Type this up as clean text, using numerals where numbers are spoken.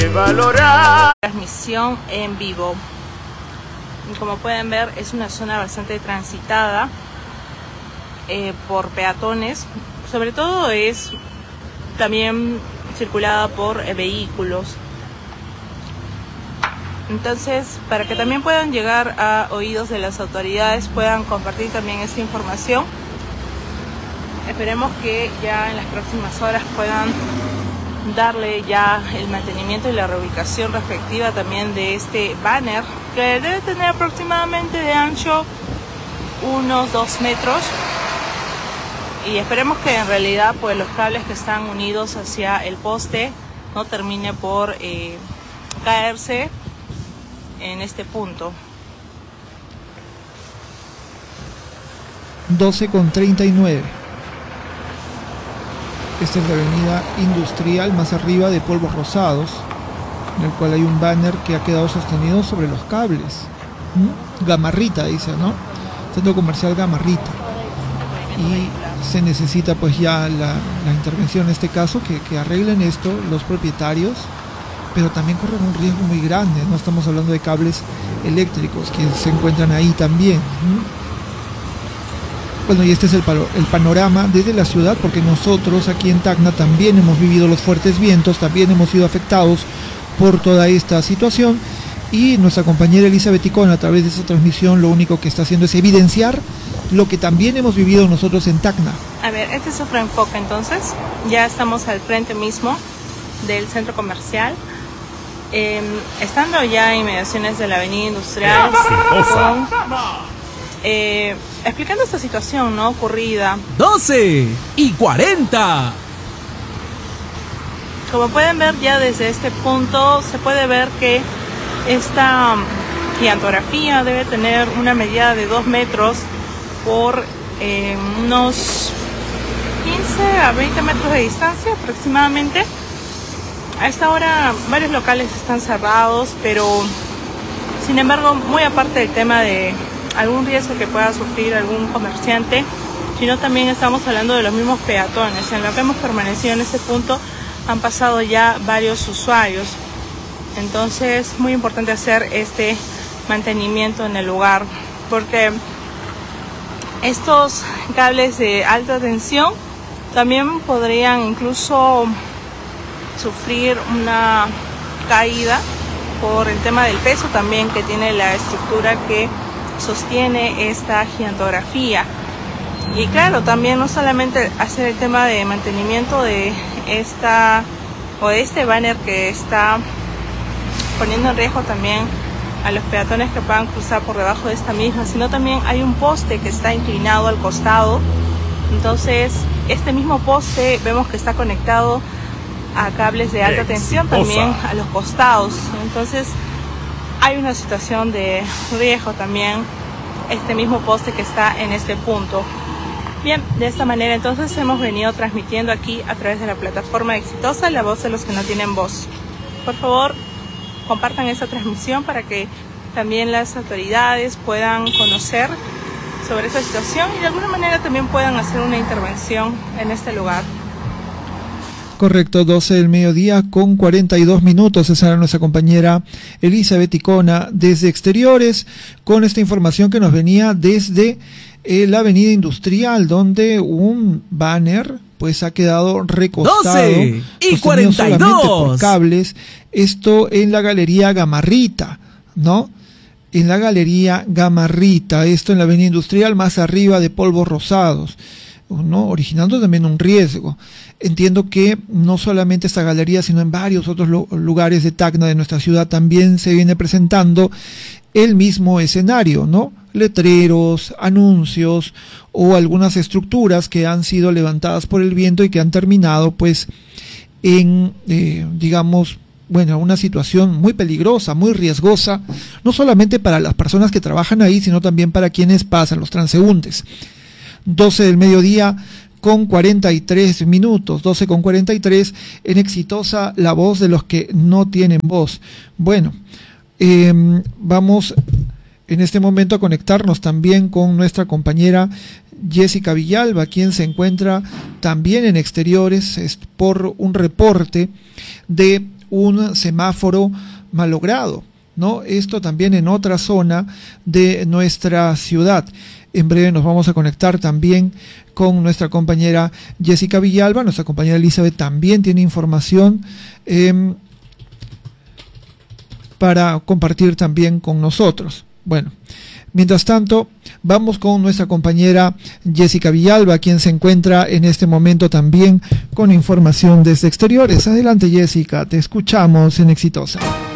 Valorar. Transmisión en vivo. Como pueden ver, es una zona bastante transitada por peatones. Sobre todo es también circulada por vehículos. Entonces, para que también puedan llegar a oídos de las autoridades, puedan compartir también esta información. Esperemos que ya en las próximas horas puedan darle ya el mantenimiento y la reubicación respectiva también de este banner, que debe tener aproximadamente de ancho unos 2 metros, y esperemos que en realidad pues los cables que están unidos hacia el poste no termine por caerse en este punto. 12:39. Esta es la avenida Industrial, más arriba de Polvos Rosados, en el cual hay un banner que ha quedado sostenido sobre los cables. Gamarrita dice, ¿no? Centro Comercial Gamarrita. Y se necesita pues ya la intervención en este caso, que arreglen esto los propietarios, pero también corren un riesgo muy grande. No estamos hablando de cables eléctricos que se encuentran ahí también. Bueno, y este es el panorama desde la ciudad, porque nosotros aquí en Tacna también hemos vivido los fuertes vientos, también hemos sido afectados por toda esta situación, y nuestra compañera Elizabeth Icona, a través de esta transmisión, lo único que está haciendo es evidenciar lo que también hemos vivido nosotros en Tacna. A ver, este es otro enfoque. Entonces, ya estamos al frente mismo del centro comercial, estando ya en inmediaciones de la avenida Industrial, explicando esta situación, ¿no?, ocurrida. 12:40. Como pueden ver, ya desde este punto se puede ver que esta gigantografía debe tener una medida de 2 metros por unos 15 a 20 metros de distancia aproximadamente. A esta hora varios locales están cerrados, pero sin embargo, muy aparte del tema de algún riesgo que pueda sufrir algún comerciante, sino también estamos hablando de los mismos peatones. En lo que hemos permanecido en este punto han pasado ya varios usuarios, entonces muy importante hacer este mantenimiento en el lugar, porque estos cables de alta tensión también podrían incluso sufrir una caída por el tema del peso también que tiene la estructura que sostiene esta gigantografía. Y claro, también no solamente hacer el tema de mantenimiento de este banner que está poniendo en riesgo también a los peatones que puedan cruzar por debajo de esta misma, sino también hay un poste que está inclinado al costado. Entonces este mismo poste vemos que está conectado a cables de alta tensión también a los costados. Entonces hay una situación de riesgo también este mismo poste que está en este punto. Bien, de esta manera entonces hemos venido transmitiendo aquí a través de la plataforma Exitosa, la voz de los que no tienen voz. Por favor, compartan esta transmisión para que también las autoridades puedan conocer sobre esta situación y de alguna manera también puedan hacer una intervención en este lugar. Correcto, 12 del mediodía con 42 minutos. Esa era nuestra compañera Elizabeth Icona desde Exteriores, con esta información que nos venía desde la avenida Industrial, donde un banner pues ha quedado recostado 12:42 solamente por cables. Esto en la galería Gamarrita, ¿no? En la galería Gamarrita, esto en la avenida Industrial, más arriba de Polvos Rosados, ¿no? Originando también un riesgo. Entiendo que no solamente esta galería, sino en varios otros lugares de Tacna, de nuestra ciudad, también se viene presentando el mismo escenario, ¿no? Letreros, anuncios o algunas estructuras que han sido levantadas por el viento y que han terminado pues en, digamos, bueno, una situación muy peligrosa, muy riesgosa, no solamente para las personas que trabajan ahí, sino también para quienes pasan, los transeúntes. 12 del mediodía con 43 minutos, 12:43, en Exitosa, la voz de los que no tienen voz. Bueno, vamos en este momento a conectarnos también con nuestra compañera Jessica Villalba, quien se encuentra también en Exteriores por un reporte de un semáforo malogrado, ¿no? Esto también en otra zona de nuestra ciudad. En breve nos vamos a conectar también con nuestra compañera Jessica Villalba. Nuestra compañera Elizabeth también tiene información para compartir también con nosotros. Bueno, mientras tanto, vamos con nuestra compañera Jessica Villalba, quien se encuentra en este momento también con información desde exteriores. Adelante, Jessica, te escuchamos en Exitosa.